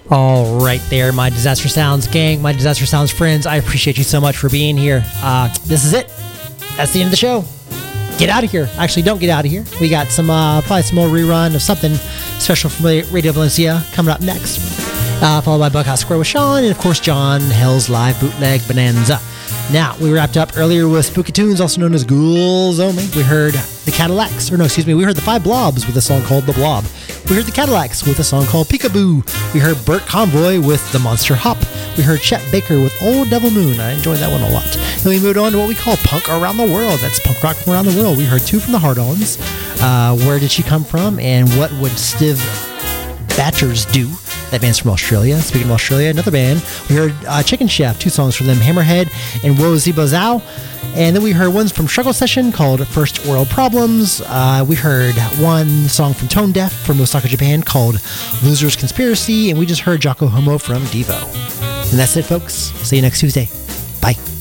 All right there, my Disaster Sounds gang, my Disaster Sounds friends. I appreciate you so much for being here. This is it. That's the end of the show. Get out of here. Actually, don't get out of here. We got some probably some more rerun of something special from Radio Valencia coming up next. Followed by Bughouse Square with Sean, and of course John Hell's live bootleg Bonanza. Now, we wrapped up earlier with Spooky Tunes, also known as Ghouls Only. We heard the Cadillacs, we heard the Five Blobs with a song called The Blob. We heard the Cadillacs with a song called Peekaboo. We heard Burt Convoy with The Monster Hop. We heard Chet Baker with Old Devil Moon. I enjoyed that one a lot. Then we moved on to what we call Punk Around the World. That's punk rock from around the world. We heard two from the Hard-Ons. Where Did She Come From? And What Would Stiv Batchers Do? That band's from Australia. Speaking of Australia, another band. We heard Chicken Chef, two songs from them, Hammerhead and Wo Zibo Zao. And then we heard ones from Struggle Session called First World Problems. We heard one song from Tone Deaf from Osaka, Japan called Loser's Conspiracy. And we just heard Jocko Homo from Devo. And that's it, folks. See you next Tuesday. Bye.